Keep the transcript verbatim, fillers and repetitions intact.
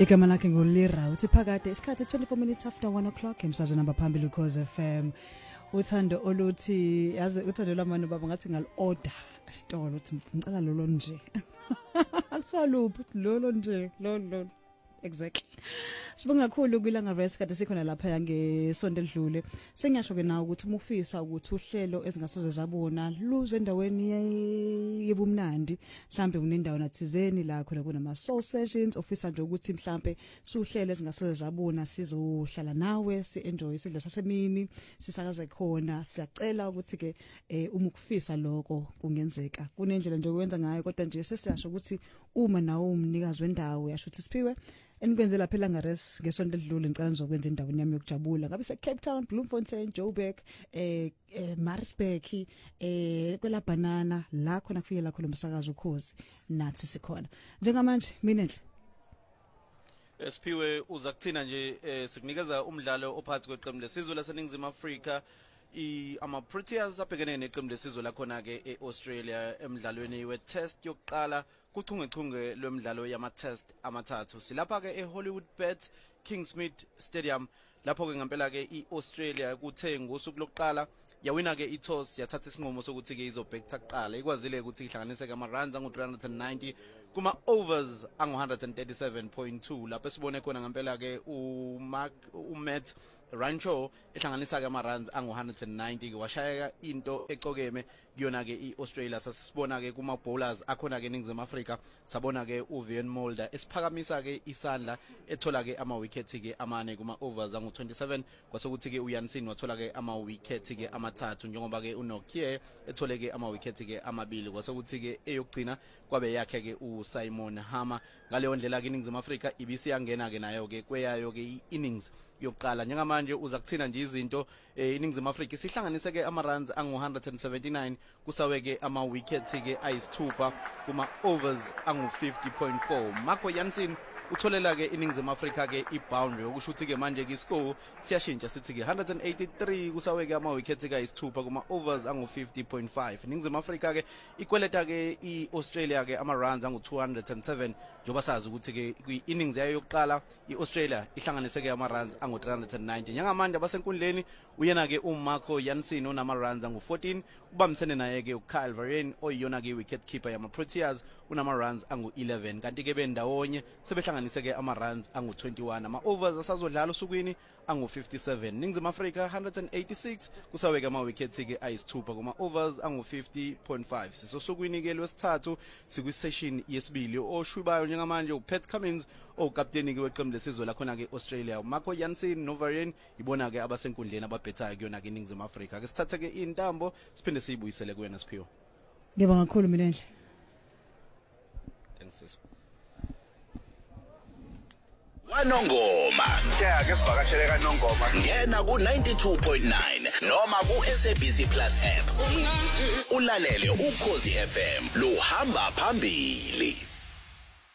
Igama lakhe ngolira uthi phakade isikhathi twenty-four minutes after one o'clock emsazweni namba phambili Ukhozi F M. Uthando oluthi yazi uthando lwamanje baba ngathi ngal order esitolo uthi ngicela lolo nje. Akuthiwa luphi lolo nje lolo exactly. Sibonga kakhulu kwilanga rest kade sikhona lapha yangesonto edlule. Sengiyasho ke nawe ukuthi umufisa ukuthi uhlelo ezingasoze zabona luze endaweni yebumnandi mhlambe unendawo nathizeni la khona kunama soul sessions ofisa nje ukuthi mhlambe siuhlelo ezingasoze zabona sizohlala nawe si enjoy isidlo sasemini sisakaze khona siyacela ukuthi ke uma ukufisa lokho kungenzeka kunendlela nje okwenza ngayo kodwa nje sesiyasho ukuthi uma nawe umnikazi wendawo yasho ukuthi siphiwe enikwenze lapha elanga res ngesonto edlule ngicela ngizokwenza endaweni yami yokujabula ngabe se Cape Town, Bloemfontein, Joburg, eh, eh Maritzburg, eh kwela banana la khona kufikela khona umsakazo Ukhozi nathi sikhona njengamanje mina nje Siphiwe uza kuthina nje sikunikeza umdlalo ophathi kweqembu lesizwe laseNingizimu Afrika I ama Proteas abhekene neqembu lesizwe la khona ke eAustralia emidlalweni we test yokuqala kuchungechunge lwemidlalo yama test amathathu silapha ke eHollywood Bet Kingsmead Stadium lapho ke ngempela ke iAustralia kuthe ngosuku lokuqala yawina ke iToss yathatha isinqumo sokuthi ke izobhekisa kuqala ikwazile ukuthi ihlanganise ke ama runs angu three hundred ninety kuma overs angu one hundred thirty-seven point two lapho sibone khona ngempela ke uMark uMatt Rancho ihlanganisa ke ama runs angu one hundred ninety ke washaya into ecokeme kuyona ke iAustralia sasibona ke kuma bowlers akhona ke eNingizimu Afrika sabona ke uVian Mulder esiphakamisa ke isandla ethola ke ama wickets ke amane kuma overs angu twenty-seven kwasokuthi ke uYansini wathola ke ama wickets ke amathathu njengoba ke uNokia ethole ke ama wickets ke amabili kwasokuthi ke eyokugcina kwabe yakhe ke uSimon Hammer ngaleyo ndlela ke eNingizimu Afrika ibisi yangena ke nayo ke kweyayo ke innings yokuqala njengamanje uza kuthina nje izinto eNingizimu Afrika sihlanganise ke ama runs angu one hundred seventy-nine kusaweke ama wickets ke ayisithupha kuma overs angu fifty point four Marco Jansen utholela ke eNingizimu Afrika ke iboundary okusho ukuthi ke manje ke score siyashintsha sithi ke one hundred eighty-three kusaweke ama wickets ke ayisithupha kuma overs angu fifty point five eNingizimu Afrika ke ikweleta ke iAustralia ke ama runs angu two hundred seven njoba sazi ukuthi ke kwi-innings yayo yokuqala iAustralia ihlanganise ke ama runs angu three hundred ninety njengamanje abasenkundleni uyena ke uMarco Jansen onama runs angu fourteen ubamsene naye ke uKyle Verreynne oyiyona ke wicket keeper yama Proteas unama runs angu eleven kanti ke bendawonye sebehlanganise ke ama runs angu twenty-one ama overs asazodlala usukwini angu fifty-seven Ningizimu Afrika one hundred eighty-six kusaweke ama wickets ke ayisithupha kuma overs angu fifty point five sisosukwini ke lwesithathu sikwi session yesibili oshwibayo njengamanje uPat Cummins okapteni ke weqembu lesizwe la khona ke Australia Marco Jansen noVarren ibona ke abasenkundleni ababhethayo kuyona ke eNingizimu Afrika ke sithathe ke intambo siphinde siyibuyisele kuwena Siphiwe ngiyabonga kakhulu mina nje thanks Wanongoma Thea ke sivakashele kaNongoma ngena ku ninety-two point nine noma ku S A B C Plus app ulalele Ukhozi F M lo hamba phambili.